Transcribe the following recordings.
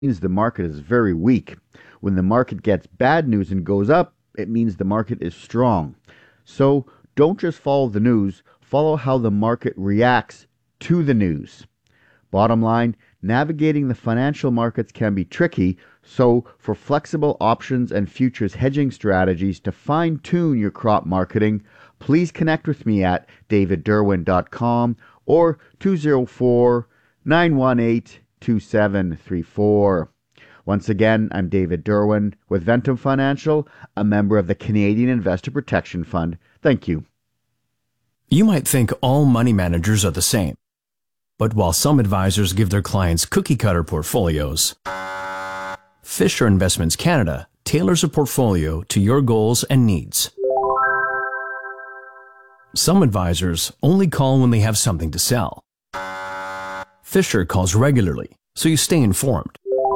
means the market is very weak. When the market gets bad news and goes up, it means the market is strong. So don't just follow the news, follow how the market reacts to the news. Bottom line, navigating the financial markets can be tricky, so for flexible options and futures hedging strategies to fine-tune your crop marketing, please connect with me at davidderwin.com or 204-918-2734. Once again, I'm David Derwin with Ventum Financial, a member of the Canadian Investor Protection Fund. Thank you. You might think all money managers are the same. But while some advisors give their clients cookie-cutter portfolios, Fisher Investments Canada tailors a portfolio to your goals and needs. Some advisors only call when they have something to sell. Fisher calls regularly, so you stay informed.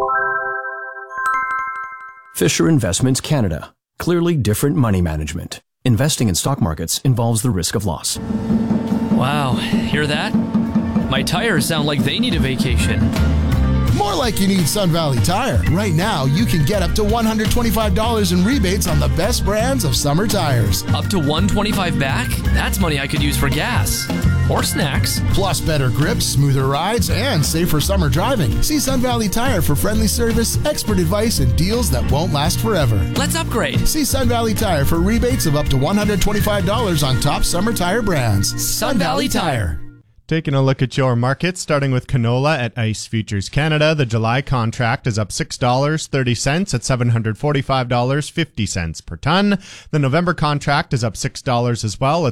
Fisher Investments Canada. Clearly different money management. Investing in stock markets involves the risk of loss. Wow, hear that? My tires sound like they need a vacation. More like you need Sun Valley Tire. Right now, you can get up to $125 in rebates on the best brands of summer tires. Up to $125 back? That's money I could use for gas. Or snacks. Plus better grips, smoother rides, and safer summer driving. See Sun Valley Tire for friendly service, expert advice, and deals that won't last forever. Let's upgrade. See Sun Valley Tire for rebates of up to $125 on top summer tire brands. Sun Valley Tire. Taking a look at your markets, starting with canola at ICE Futures Canada. The July contract is up $6.30 at $745.50 per ton. The November contract is up $6 as well at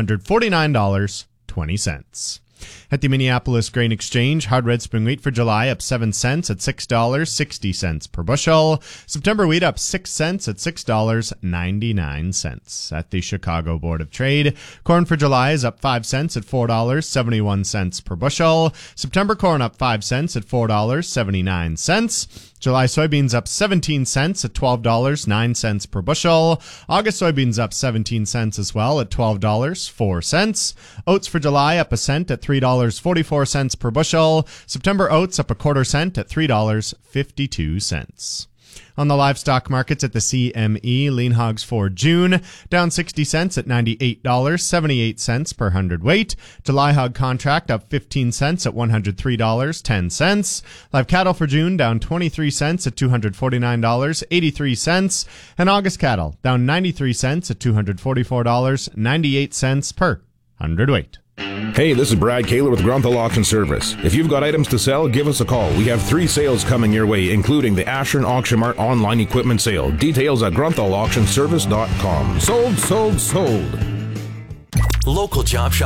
$749.20. At the Minneapolis Grain Exchange, hard red spring wheat for July up 7 cents at $6.60 per bushel. September wheat up 6 cents at $6.99. At the Chicago Board of Trade, corn for July is up 5 cents at $4.71 per bushel. September corn up 5 cents at $4.79. July soybeans up 17 cents at $12.09 per bushel. August soybeans up 17 cents as well at $12.04. Oats for July up a cent at $3.44 per bushel. September oats up a quarter cent at $3.52. On the livestock markets at the CME, lean hogs for June down 60 cents at $98.78 per hundredweight. July hog contract up 15 cents at $103.10. Live cattle for June down 23 cents at $249.83. And August cattle down 93 cents at $244.98 per hundredweight. Hey, this is Brad Kaler with Grunthal Auction Service. If you've got items to sell, give us a call. We have 3 sales coming your way, including the Ashern Auction Mart online equipment sale. Details at grunthal.auctionservice.com. Sold, sold, sold. Local job shop.